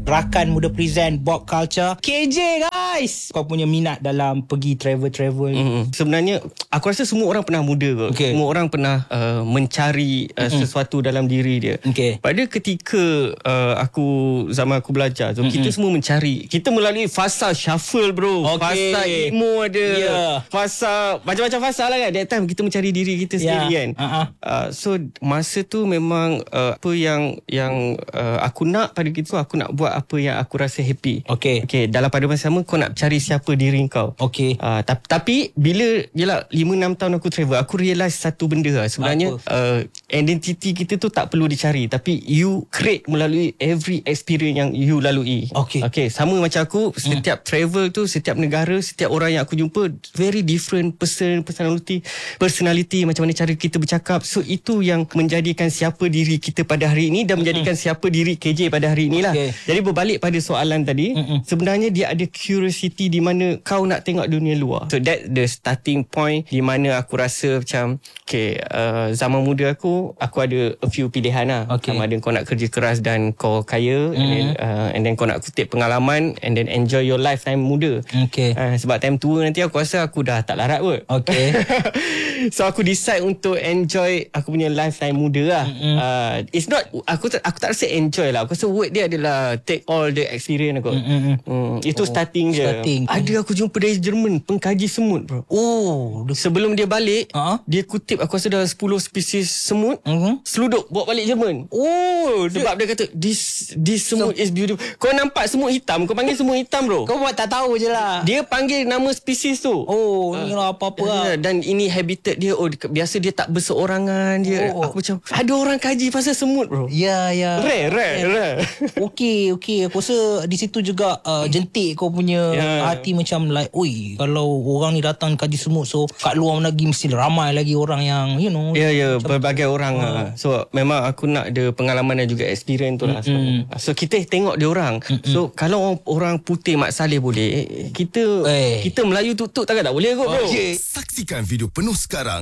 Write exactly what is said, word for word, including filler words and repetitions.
Rakan Muda Present Bob Culture. K J guys, kau punya minat dalam pergi travel-travel. Mm-hmm. Sebenarnya aku rasa semua orang pernah muda kot. Okay. Semua orang pernah uh, mencari uh, mm-hmm. sesuatu dalam diri dia. Okay. Pada ketika uh, aku zaman aku belajar tu, mm-hmm. kita semua mencari. Kita melalui fasa shuffle bro. Okay. Fasa emo ada. Yeah. Fasa macam-macam fasa lah kan. That time kita mencari diri kita sendiri yeah. kan. Uh-huh. Uh, so masa tu memang uh, apa yang yang uh, aku nak pada gitu, aku nak buat apa yang aku rasa happy. Okay. Okay, dalam pada masa sama kau nak cari siapa diri kau. Okay. Uh, tapi, tapi bila yelah lima enam tahun aku travel, aku realise satu benda lah. Sebenarnya uh, identiti kita tu tak perlu dicari, tapi you create melalui every experience yang you lalui. Okay. Okay, sama macam aku, setiap hmm. travel tu, setiap negara, setiap orang yang aku jumpa very different person, personality, personality, macam mana cara kita bercakap. So itu yang menjadikan siapa diri kita pada hari ini dan menjadikan hmm. siapa diri K J pada hari inilah. Okay. Jadi berbalik pada soalan tadi, hmm. sebenarnya dia ada curiosity di mana kau nak tengok dunia luar. So that the starting point di mana aku rasa macam okay, uh, zaman muda aku aku ada a few pilihan lah. Okay. Sama ada kau nak kerja keras dan kau kaya, mm. and, then, uh, and then kau nak kutip pengalaman and then enjoy your lifetime muda. Okay. Uh, sebab time tua nanti aku rasa aku dah tak larat kot. Okay. So aku decide untuk enjoy aku punya lifetime muda lah. Mm-hmm. Uh, it's not aku tak aku tak rasa enjoy lah. Aku rasa word dia adalah take all the experience aku. Mm-hmm. Mm, itu oh, starting je. Starting. Ada aku jumpa dari Jerman pengkaji semut bro. Oh, sebelum dia balik, uh-huh. dia kutip aku rasa dah sepuluh spesies semut, uh-huh. seluduk bawa balik Jerman. Oh, sebab dia, dia kata this this semut so, is beautiful. Kau nampak semut hitam, kau panggil semut hitam bro. Kau buat tak tahu je lah. Dia panggil nama spesies tu. Oh, uh, ni lah apa-apa lah. Dan ini habitat dia. Oh, biasa dia tak berseorangan dia. Oh. Aku macam ada orang kaji pasal semut bro. Ya, ya. Rare, rare, yeah. rare. Okey, okey. Aku rasa di situ juga uh, jentik kau punya yeah. hati macam like, oi, kalau orang ni datang kaji semut, so kat luar lagi mesti ramai lagi orang yang you know. Ya, yeah, ya, yeah, berbagai orang uh. lah. So memang aku nak ada pengalaman dan juga experience tu lah. Mm-hmm. So kita tengok dia orang. Mm-hmm. So kalau orang putih Mat Saleh boleh, kita eh. kita Melayu tutup takkan tak boleh kot bro. Okay. Saksikan video penuh sekarang